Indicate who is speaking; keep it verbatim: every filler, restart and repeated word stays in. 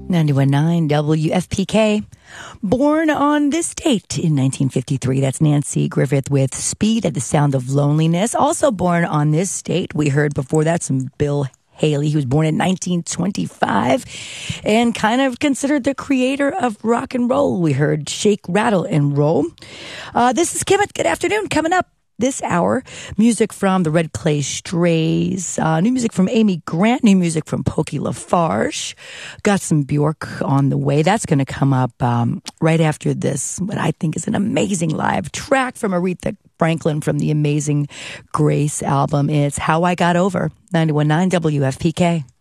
Speaker 1: ninety-one point nine W F P K. Born on this date in nineteen fifty-three, that's Nancy Griffith with Speed at the Sound of Loneliness. Also born on this date, we heard before that some Bill Haley, who was born in nineteen twenty-five and kind of considered the creator of rock and roll. We heard Shake, Rattle, and Roll. Uh, this is Kim. Good afternoon. Coming up this hour, music from the Red Clay Strays, uh, new music from Amy Grant, new music from Pokey Lafarge. Got some Bjork on the way. That's going to come up um, right after this, what I think is an amazing live track from Aretha Franklin from the Amazing Grace album. It's How I Got Over, ninety-one point nine W F P K.